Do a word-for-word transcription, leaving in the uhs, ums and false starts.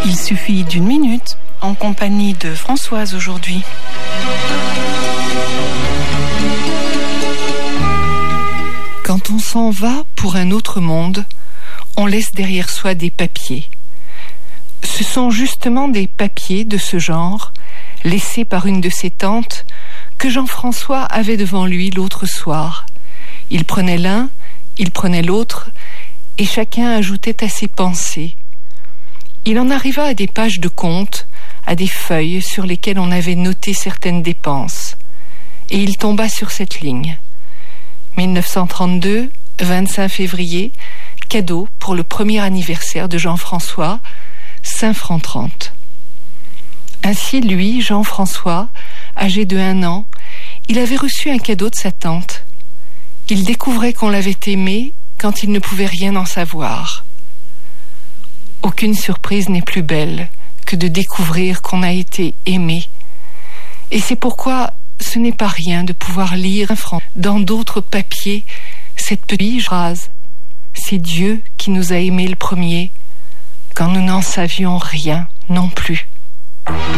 Il suffit d'une minute en compagnie de Françoise aujourd'hui. Quand on s'en va pour un autre monde, on laisse derrière soi des papiers. Ce sont justement des papiers de ce genre, laissés par une de ses tantes, que Jean-François avait devant lui l'autre soir. Il prenait l'un, il prenait l'autre, et chacun ajoutait à ses pensées. Il en arriva à des pages de comptes, à des feuilles sur lesquelles on avait noté certaines dépenses. Et il tomba sur cette ligne. mille neuf cent trente-deux, vingt-cinq février, cadeau pour le premier anniversaire de Jean-François, cinq francs trente. Ainsi, lui, Jean-François, âgé de un an, il avait reçu un cadeau de sa tante. Il découvrait qu'on l'avait aimé quand il ne pouvait rien en savoir. Aucune surprise n'est plus belle que de découvrir qu'on a été aimé. Et c'est pourquoi ce n'est pas rien de pouvoir lire dans d'autres papiers cette petite phrase. C'est Dieu qui nous a aimés le premier, quand nous n'en savions rien non plus.